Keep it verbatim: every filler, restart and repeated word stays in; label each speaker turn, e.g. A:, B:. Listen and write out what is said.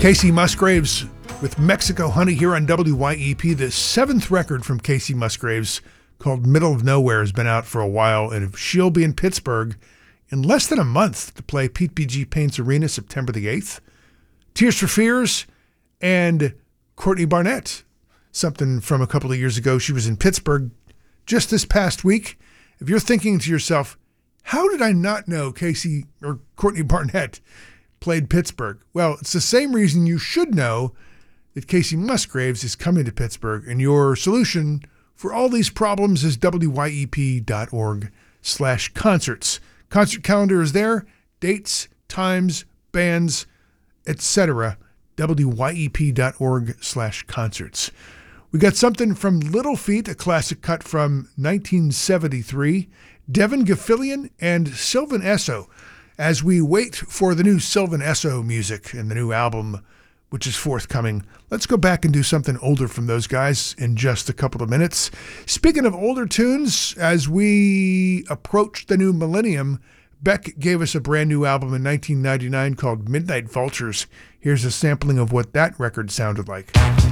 A: Kacey Musgraves with Mexico Honey here on W Y E P. The seventh record from Kacey Musgraves, called Middle of Nowhere, has been out for a while, and she'll be in Pittsburgh in less than a month to play Pete B G Paints Arena September the eighth. Tears for Fears and Courtney Barnett. Something from a couple of years ago. She was in Pittsburgh just this past week. If you're thinking to yourself, how did I not know Kacey or Courtney Barnett played Pittsburgh? Well, it's the same reason you should know that Kacey Musgraves is coming to Pittsburgh, and your solution for all these problems is W Y E P dot org slash concerts. Concert calendar is there, dates, times, bands, et cetera. W Y E P dot org slash concerts. We got something from Little Feat, a classic cut from nineteen seventy-three, Devin Gilfillian and Sylvan Esso. As we wait for the new Sylvan Esso music and the new album, which is forthcoming, let's go back and do something older from those guys in just a couple of minutes. Speaking of older tunes, as we approach the new millennium, Beck gave us a brand new album in nineteen ninety-nine called Midnight Vultures. Here's a sampling of what that record sounded like.